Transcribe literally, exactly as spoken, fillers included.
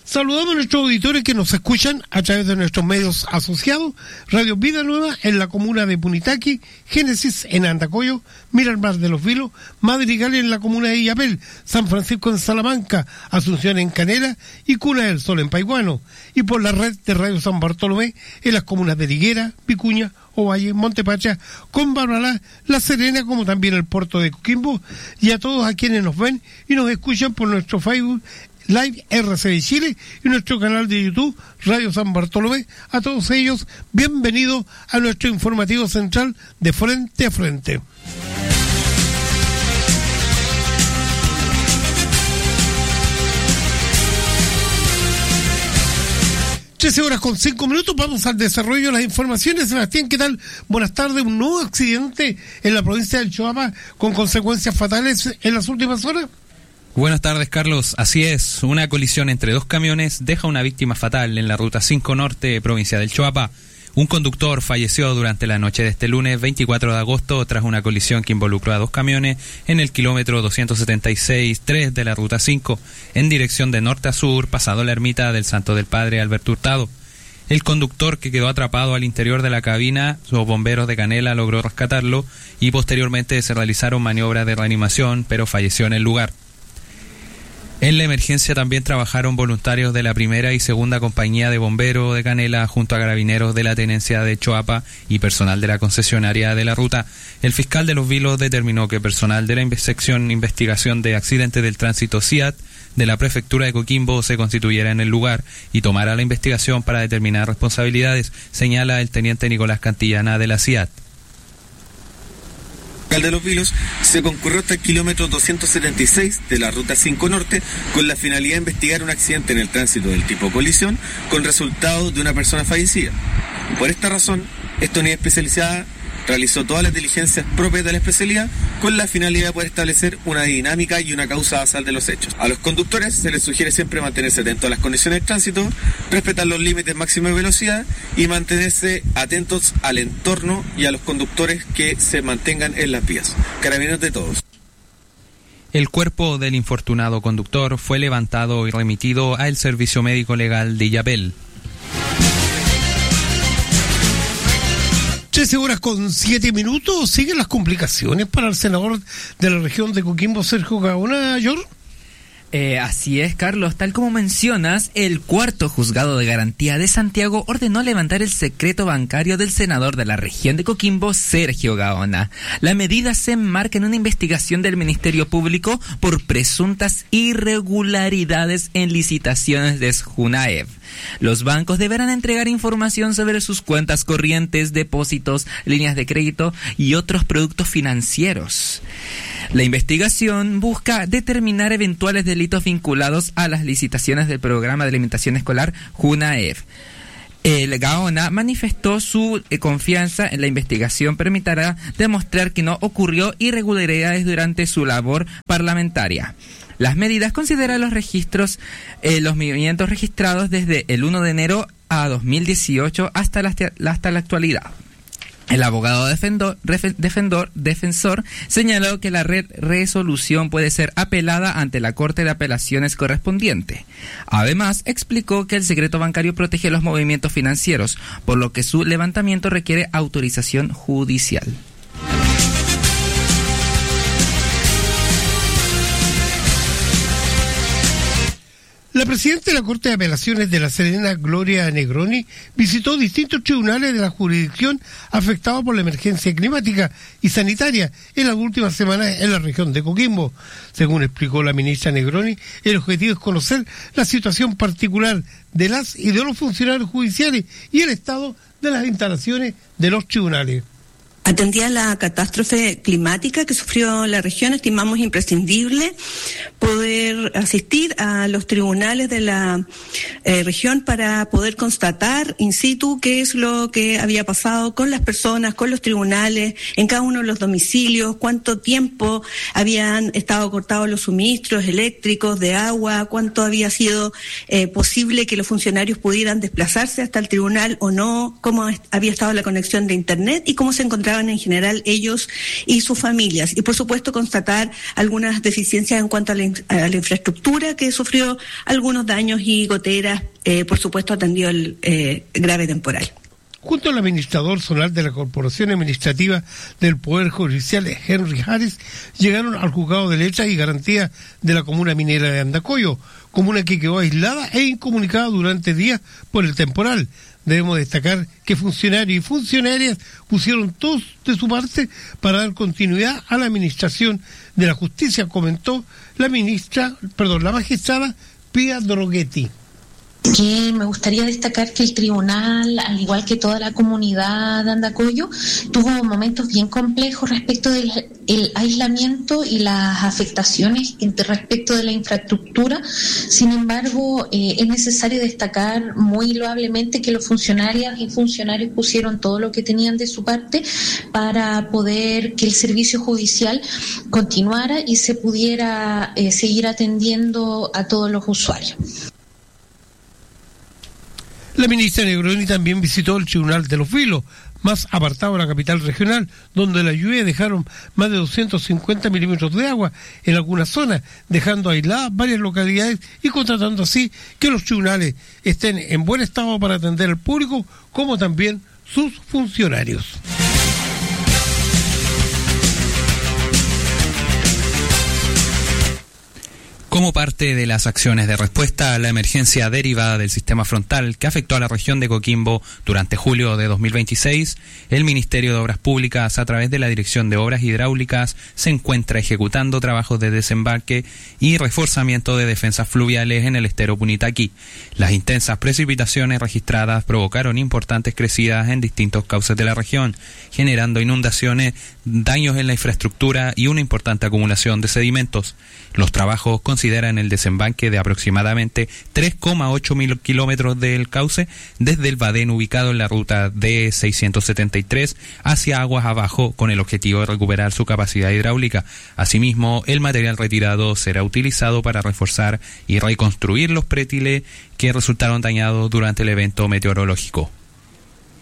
Saludamos a nuestros auditores que nos escuchan a través de nuestros medios asociados, Radio Vida Nueva en la comuna de Punitaqui, Génesis en Andacoyo, Miramar de los Vilos, Madrigal en la comuna de Illapel, San Francisco en Salamanca, Asunción en Canela y Cuna del Sol en Paiguano, y por la red de Radio San Bartolomé en las comunas de Liguera, Vicuña, Ovalle, Montepacha, Combarbalá, La Serena, como también el puerto de Coquimbo, y a todos a quienes nos ven y nos escuchan por nuestro Facebook Live R C de Chile y nuestro canal de YouTube Radio San Bartolomé. A todos ellos, bienvenidos a nuestro informativo central de Frente a Frente. trece horas con cinco minutos, vamos al desarrollo de las informaciones. Sebastián, ¿qué tal? Buenas tardes. Un nuevo accidente en la provincia del Choapa con consecuencias fatales en las últimas horas. Buenas tardes, Carlos. Así es, una colisión entre dos camiones deja una víctima fatal en la ruta cinco Norte, provincia del Choapa. Un conductor falleció durante la noche de este lunes veinticuatro de agosto tras una colisión que involucró a dos camiones en el kilómetro doscientos setenta y seis tres de la ruta cinco, en dirección de norte a sur, pasado la ermita del Santo del Padre Alberto Hurtado. El conductor, que quedó atrapado al interior de la cabina, los bomberos de Canela logró rescatarlo y posteriormente se realizaron maniobras de reanimación, pero falleció en el lugar. En la emergencia también trabajaron voluntarios de la primera y segunda compañía de bomberos de Canela junto a carabineros de la tenencia de Choapa y personal de la concesionaria de la ruta. El fiscal de Los Vilos determinó que personal de la sección investigación de accidentes del tránsito C I A T de la prefectura de Coquimbo se constituyera en el lugar y tomara la investigación para determinar responsabilidades, señala el teniente Nicolás Cantillana de la C I A T. De Los Vilos se concurrió hasta el kilómetro doscientos setenta y seis de la ruta cinco Norte con la finalidad de investigar un accidente en el tránsito del tipo colisión con resultado de una persona fallecida. Por esta razón, esta unidad especializada realizó todas las diligencias propias de la especialidad con la finalidad de poder establecer una dinámica y una causa basal de los hechos. A los conductores se les sugiere siempre mantenerse atentos a las condiciones de tránsito, respetar los límites máximos de velocidad y mantenerse atentos al entorno y a los conductores que se mantengan en las vías. Carabineros de todos. El cuerpo del infortunado conductor fue levantado y remitido al Servicio Médico Legal de Illapel. trece horas con siete minutos, siguen las complicaciones para el senador de la región de Coquimbo, Sergio Gaona, Yor. Eh, así es, Carlos. Tal como mencionas, el cuarto juzgado de garantía de Santiago ordenó levantar el secreto bancario del senador de la región de Coquimbo, Sergio Gaona. La medida se enmarca en una investigación del Ministerio Público por presuntas irregularidades en licitaciones de SJUNAEV. Los bancos deberán entregar información sobre sus cuentas corrientes, depósitos, líneas de crédito y otros productos financieros. La investigación busca determinar eventuales delitos vinculados a las licitaciones del programa de alimentación escolar JUNAEV. El Gaona manifestó su eh, confianza en la investigación permitirá demostrar que no ocurrió irregularidades durante su labor parlamentaria. Las medidas consideran los registros, eh, los movimientos registrados desde el primero de enero a dos mil dieciocho hasta la, hasta la actualidad. El abogado defendor, defendor, defensor señaló que la re- resolución puede ser apelada ante la Corte de Apelaciones correspondiente. Además, explicó que el secreto bancario protege los movimientos financieros, por lo que su levantamiento requiere autorización judicial. La presidenta de la Corte de Apelaciones de La Serena, Gloria Negroni, visitó distintos tribunales de la jurisdicción afectados por la emergencia climática y sanitaria en las últimas semanas en la región de Coquimbo. Según explicó la ministra Negroni, el objetivo es conocer la situación particular de las y de los funcionarios judiciales y el estado de las instalaciones de los tribunales. Atendida la catástrofe climática que sufrió la región, estimamos imprescindible poder asistir a los tribunales de la eh, región para poder constatar in situ qué es lo que había pasado con las personas, con los tribunales, en cada uno de los domicilios, cuánto tiempo habían estado cortados los suministros eléctricos, de agua, cuánto había sido eh, posible que los funcionarios pudieran desplazarse hasta el tribunal o no, cómo había estado la conexión de internet y cómo se encontraba encontraban en general ellos y sus familias. Y por supuesto constatar algunas deficiencias en cuanto a la, a la infraestructura, que sufrió algunos daños y goteras, eh, por supuesto atendió el eh, grave temporal. Junto al administrador zonal de la Corporación Administrativa del Poder Judicial, Henry Harris, llegaron al juzgado de letras y garantía de la comuna minera de Andacollo, comuna que quedó aislada e incomunicada durante días por el temporal. Debemos destacar que funcionarios y funcionarias pusieron todos de su parte para dar continuidad a la administración de la justicia, comentó la ministra, perdón, la magistrada Pia Droghetti. Que me gustaría destacar que el tribunal, al igual que toda la comunidad de Andacollo, tuvo momentos bien complejos respecto del el aislamiento y las afectaciones respecto de la infraestructura. Sin embargo, eh, es necesario destacar muy loablemente que los funcionarias y funcionarios pusieron todo lo que tenían de su parte para poder que el servicio judicial continuara y se pudiera eh, seguir atendiendo a todos los usuarios. La ministra Negroni también visitó el Tribunal de los Vilos, más apartado de la capital regional, donde las lluvias dejaron más de doscientos cincuenta milímetros de agua en algunas zonas, dejando aisladas varias localidades y constatando así que los tribunales estén en buen estado para atender al público, como también sus funcionarios. Como parte de las acciones de respuesta a la emergencia derivada del sistema frontal que afectó a la región de Coquimbo durante julio de dos mil veintiséis, el Ministerio de Obras Públicas, a través de la Dirección de Obras Hidráulicas, se encuentra ejecutando trabajos de desembarque y reforzamiento de defensas fluviales en el estero Punitaqui. Las intensas precipitaciones registradas provocaron importantes crecidas en distintos cauces de la región, generando inundaciones, daños en la infraestructura y una importante acumulación de sedimentos. Los trabajos consideran el desembanque de aproximadamente tres coma ocho mil kilómetros del cauce desde el Badén ubicado en la ruta D seiscientos setenta y tres hacia aguas abajo, con el objetivo de recuperar su capacidad hidráulica. Asimismo, el material retirado será utilizado para reforzar y reconstruir los prétiles que resultaron dañados durante el evento meteorológico.